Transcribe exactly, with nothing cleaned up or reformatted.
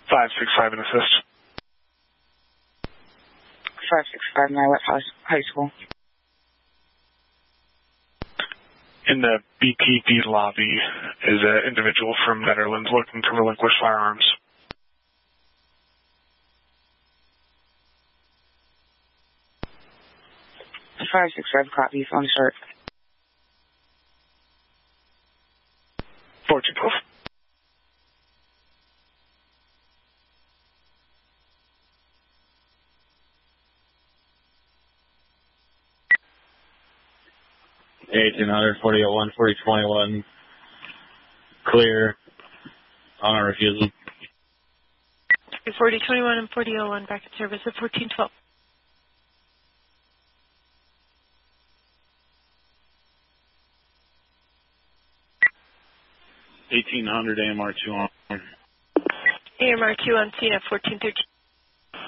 five six five and assist. five six five Niwet High School. In the B T B lobby is an individual from Netherlands looking to relinquish firearms. five six five copy, phone start. four two twelve. eighteen hundred, forty oh one, forty twenty-one, clear on our refusal. forty twenty-one and forty oh one back in service at fourteen twelve. eighteen hundred A M R two on. A M R two on scene at fourteen thirteen.